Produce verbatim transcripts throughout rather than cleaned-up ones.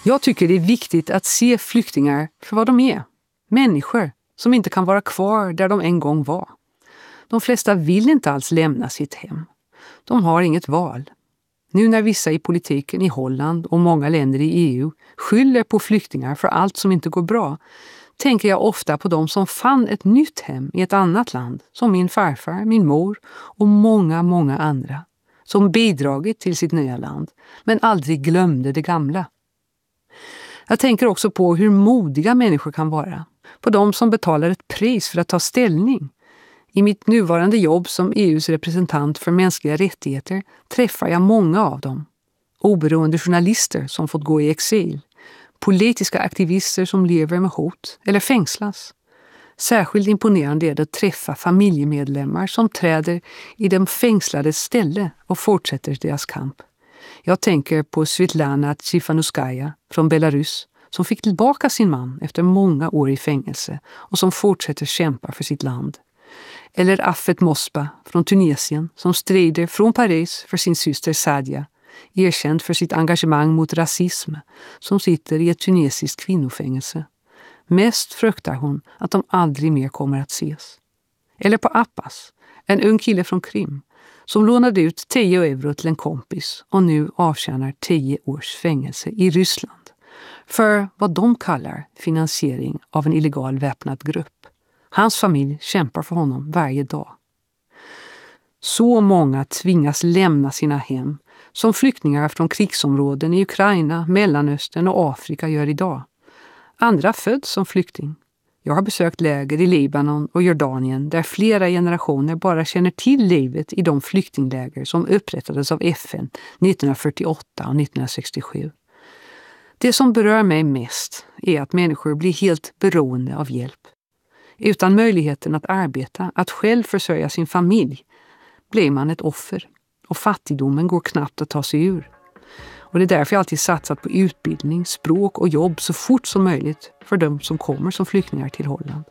Jag tycker det är viktigt att se flyktingar för vad de är. Människor som inte kan vara kvar där de en gång var. De flesta vill inte alls lämna sitt hem. De har inget val. Nu när vissa i politiken i Holland och många länder i E U skyller på flyktingar för allt som inte går bra, tänker jag ofta på de som fann ett nytt hem i ett annat land, som min farfar, min mor och många, många andra, som bidragit till sitt nya land, men aldrig glömde det gamla. Jag tänker också på hur modiga människor kan vara, på de som betalar ett pris för att ta ställning. I mitt nuvarande jobb som E U:s representant för mänskliga rättigheter träffar jag många av dem. Oberoende journalister som fått gå i exil, politiska aktivister som lever med hot eller fängslas. Särskilt imponerande är det att träffa familjemedlemmar som träder i de fängslades ställe och fortsätter deras kamp. Jag tänker på Svetlana Tsikhanouskaya från Belarus som fick tillbaka sin man efter många år i fängelse och som fortsätter kämpa för sitt land. Eller Affet Mosba från Tunisien som strider från Paris för sin syster Sadia, erkänd för sitt engagemang mot rasism, som sitter i ett tunesiskt kvinnofängelse. Mest fruktar hon att de aldrig mer kommer att ses. Eller på Appas, en ung kille från Krim, som lånade ut tio euro till en kompis och nu avtjänar tio års fängelse i Ryssland för vad de kallar finansiering av en illegal väpnad grupp. Hans familj kämpar för honom varje dag. Så många tvingas lämna sina hem som flyktingar från krigsområden i Ukraina, Mellanöstern och Afrika gör idag. Andra föds som flykting. Jag har besökt läger i Libanon och Jordanien där flera generationer bara känner till livet i de flyktingläger som upprättades av F N nittonhundrafyrtioåtta och nittonhundrasextiosju. Det som berör mig mest är att människor blir helt beroende av hjälp. Utan möjligheten att arbeta, att själv försörja sin familj, blir man ett offer och fattigdomen går knappt att ta sig ur. Och det är därför jag alltid satsat på utbildning, språk och jobb så fort som möjligt för de som kommer som flyktingar till Holland.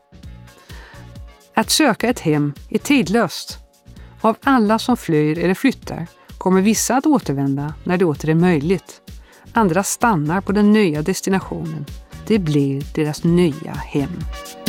Att söka ett hem är tidlöst. Av alla som flyr eller flyttar kommer vissa att återvända när det åter är möjligt. Andra stannar på den nya destinationen. Det blir deras nya hem.